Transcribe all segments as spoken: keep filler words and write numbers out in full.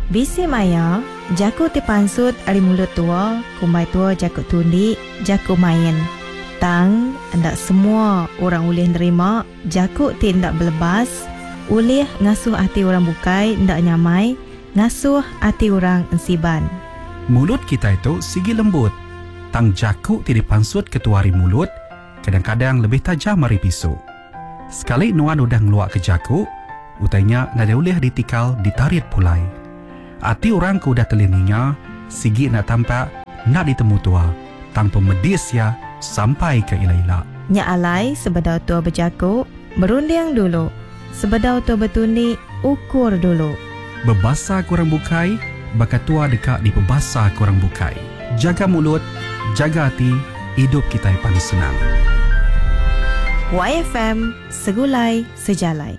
Bisi maya, jaku ti pansut ari mulut tua, kumai tua jaku tundi, jaku main. Tang, ndak semua orang boleh nerima, jaku ti ndak belebas, ulih ngasuh hati orang bukai, ndak nyamai, ngasuh hati orang ensiban. Mulut kita itu sigi lembut. Tang jaku ti dipansut ketua hari mulut, kadang-kadang lebih tajam dari pisau. Sekali nuan udah ngeluak ke jaku, utainya nada boleh ditikal ditarit pulai. Hati orang ku dah telininya, sigi nak tampak, nak ditemu tua, tanpa medis ya, sampai ke ila-ila. Nya alai sebedau tua berjaku, berunding dulu. Sebedau tua bertundi, ukur dulu. Berbasa kurang bukai, baka tua dekat di pebasa kurang bukai. Jaga mulut, jaga hati, hidup kita paling senang. Y F M, segulai sejalai.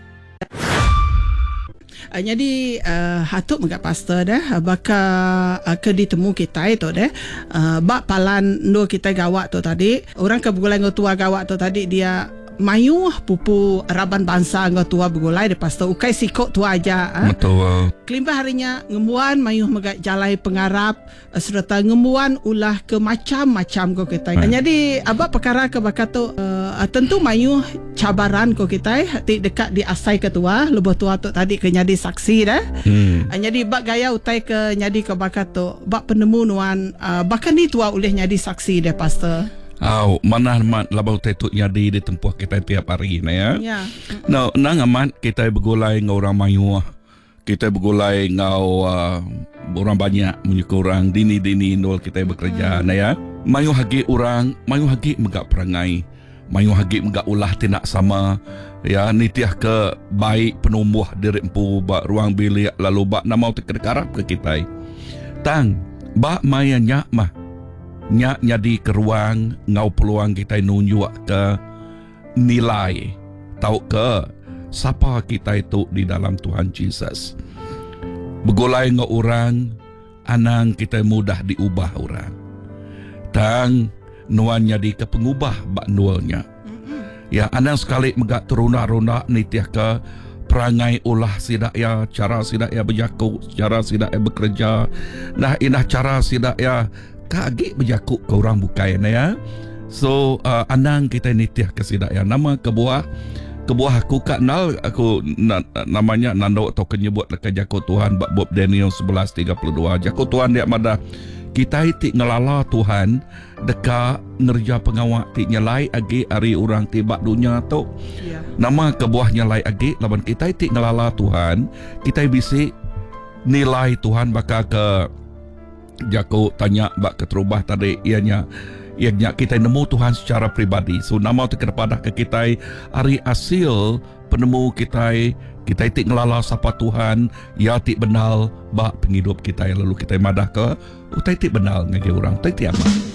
Uh, jadi uh, hatuk mengat pastor dah baka uh, ke ditemu kita itu dah uh, bak palan ndo kita gawat tu tadi orang ke bergulai dengan tua gawat tu tadi dia mayu pupu raban bangsa dengan tua bergulai de pastor ukai sikok tua aja uh. Betul. Kelimpah harinya ngembuan mayu megat jalai pengarap uh, serta ngembuan ulah ke macam-macam ko kita. Hmm. Uh, jadi abak perkara ke baka tu uh, uh, tentu mayu cabaran ko kita hati dekat di asai ketua lebih tua tu tadi ke nyadi saksi dah. Hmm. Uh, jadi bak gaya utai ke nyadi ke baka tu bak penemu nuan uh, bahkan ni tua boleh nyadi saksi deh pastor. Au, mana mat labau tetuk jadi di tempuh kita tiap hari ni ya. Ya. No, nang amat kita bergulai dengan orang mayu. Kita bergulai dengan uh, orang banyak menyukai orang dini-dini nol kita bekerja hmm. na ya. Mayu hagi orang, mayu hagi megak perangai. Mayu hagi megak ulah tindak sama. Ya, nitiah ke baik penumbuh diri empu bak ruang bilik lalu bak namau terkarap ke kita. Tang, bak maya nyak mah. Nyak jadi ke ruang ngau peluang kita nunjuk ke nilai tahu ke siapa kita itu di dalam Tuhan Yesus. Bergulai dengan orang anang kita mudah diubah orang. Tang nuan jadi ke pengubah bak nualnya. Ya anang sekali megak teruna-runa nitiah ke perangai ulah sidak ya, cara sidak ya berjaku, cara sidak ya bekerja. Nah inah cara sidak ya kaki berjakuk ke orang bukai ya. So uh, anang kita nitiah kesidak ya nama kebuah kebuah aku kak nal aku na, namanya nando atau kenyebut leka jakuk Tuhan bab Bob Daniel sebelas tiga puluh dua jakuk Tuhan dia mada kita itik ngelala Tuhan deka ngerja pengawak ti nyelai agi ari orang tibak dunia tu yeah. Nama kebuah nyelai agi laban kita itik ngelala Tuhan kita bisi nilai Tuhan bakal ke jaku tanya bak keterubah tadi ianya ianya kita nemu Tuhan secara pribadi. So nama tu kepada ke kita hari hasil penemu kita kita itik ngelala sapa Tuhan ya tik benal bak penghidup kita lalu kita madah ke utai tik benal ngagi orang utai tik amat.